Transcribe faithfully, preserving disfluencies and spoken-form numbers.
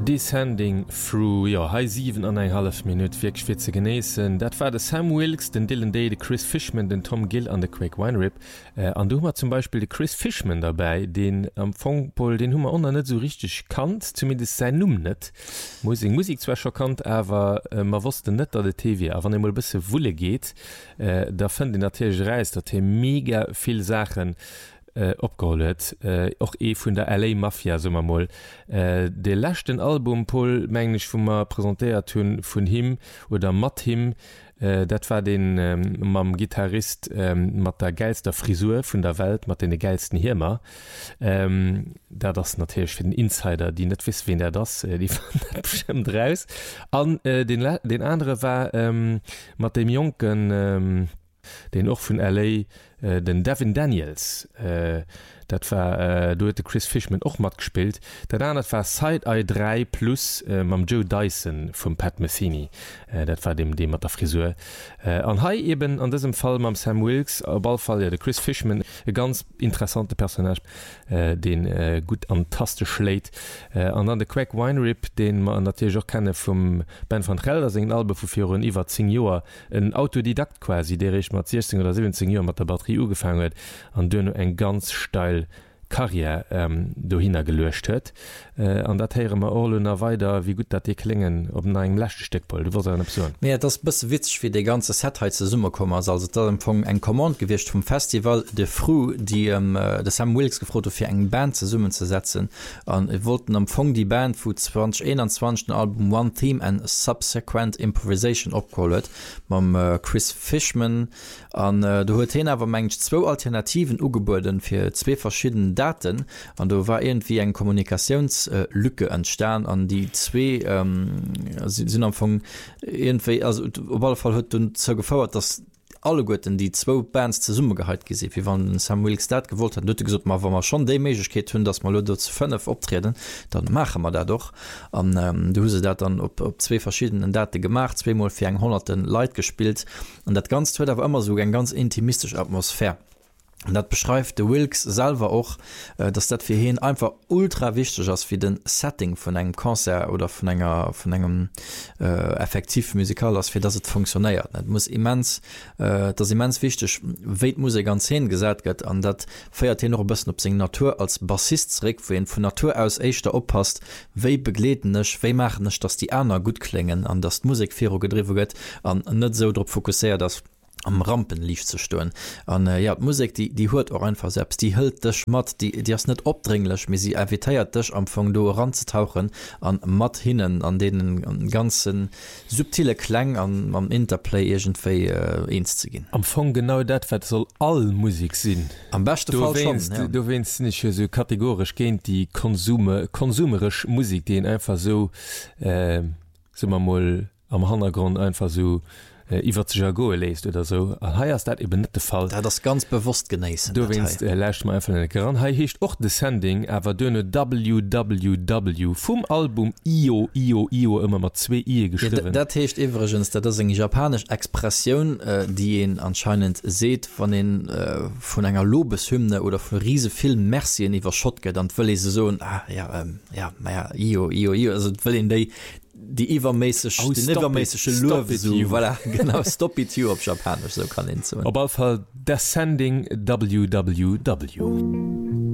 Descending through ja high sieben an eng half Minute wirklich schwitze geneessen. Dat war de Sam Wilkes, den Dylan Day, de Chris Fishman, den Tom Gill an de Quake Wine Rip. Äh, an du hat zum Beispiel de Chris Fishman dabei, den am Fongpol den Hummer onder net so richtig kannt, zumindest sein Numm net. Musik Musik zwar schon kannt, aber äh, man wusste net dat de T V, aber immer bisse Wulle geht, äh, da fand den natürlich reis, dat er mega viel Sachen opgeholt äh, auch eh vun der L A Mafia sommer moll äh, de lächten Album Pol mengglisch vu man präsentiert hunn vun him oder mat him äh, dat war den ähm, mam Gitarrist ähm, mat der geilster Frisur vun der Welt mat den geilsten Hirmer ähm, da das natürlich für den Insider die net wiss wen der das äh, die bestimmt raus an äh, den den andere war ähm, mat dem Jonken ähm, den och vun L A äh, den Devin Daniels äh, dat war äh, du de Chris Fishman och mat gespielt dat an dat war Side Eye drei plus äh, mam Joe Dyson vum Pat Metheny äh, dat war dem dem mat der Frisur äh, an hai eben an diesem Fall mam Sam Wilkes a Ballfall ja, de Chris Fishman e ganz interessante Personage äh, den äh, gut an Taste schlägt äh, an an de Quack Wine Rip den man natürlich auch kenne vum Ben van Gelder segen Albe vu vir iwwer zehn Joer en Autodidakt quasi der ich mat sechzehn oder siebzehn Joer mat der Batterie ugefangen huet an dënne eng ganz steil Karriere ähm, do hinner gelöscht huet äh, an dat heiere ma Orlenner weiter wie gut dat de klingen op en engem lächte Steckball du war Option. Ja, das bis witzig wie de ganze Setheit ze Summe kommen also dat empfang eng Kommand gewichtcht vom Festival de Fru die ähm, de Sam Wilkes gefrot fir eng Band ze summen ze setzen an wollten empfang die Band vu zwanzig einundzwanzig Album One Theme and Subsequent Improvisation opkollet mam äh, Chris Fishman an äh, du huet hin awer mengg zwo Alternativen ugebuden fir zwe verschiedene Daten an du war irgendwie eng Kommunikationslücke entstanden an die zwei ähm, sind am Anfang irgendwie also auf alle Fall hat so gefordert, dass alle Gotten die zwei Bands zur Summe gehalt gesehen wie wann Sam Wilkes dat gewollt hat gesagt mal wenn man schon die Möglichkeit tun dass man zu fünf optreten dann machen wir da doch an ähm, du hast dat dann op, op zwei verschiedenen Daten gemacht zweimal für hunderten Leute gespielt und das Ganze wird aber immer so ein ganz intimistische Atmosphäre. Und das beschreibt de Wilkes selber auch, äh, dass das für ihn einfach ultra wichtig ist für den Setting von einem Konzert oder von einer von einem äh, effektiv musikal, als für das es funktioniert. Das muss immens, äh, das ist immens wichtig, wie die Musik ganz hingesagt wird, und das feiert ihn noch ein bisschen auf seine Natur als Bassist zurück, wo ihn von Natur aus echt aufpasst, wie begleiten ist, wie machen ist, dass die anderen gut klingen, und dass die Musik für gedreht wird, und nicht so darauf fokussiert, dass am Rampen lief zu stören an äh, ja Musik die die hört auch einfach selbst die hält das matt die die ist nicht obdringlich mir sie evitiert das am Anfang do ranzutauchen an matt hinnen an denen an ganzen subtile Klang an am Interplay irgendwie äh, ins zu gehen am Anfang genau das was soll all Musik sein am besten du Fall wennst, schon, ja. du wennst nicht so kategorisch gehen die Konsume konsumerisch Musik den einfach so äh, so mal am Hintergrund einfach so iwwer ze go leest oder so haiers dat eben net de Fall da das ganz bewusst geneessen du winst äh, lächt mal einfach ran ha hecht och de Sending awer dënne w w w vum Album io io io immer mat zwei I geschrieben ja, dat hecht iwgens dat eng japanisch Expression äh, die en anscheinend seht van den äh, vun enger Lobeshymne oder vu riese film Mercien iwwer Schottke dann wëlle se so ah, ja ähm, ja ja io io io also will die die iwwermäßig oh, iwwermäßige voilà, genau stop it you op Japanisch so kann hin so. Op Fall der Sending w w w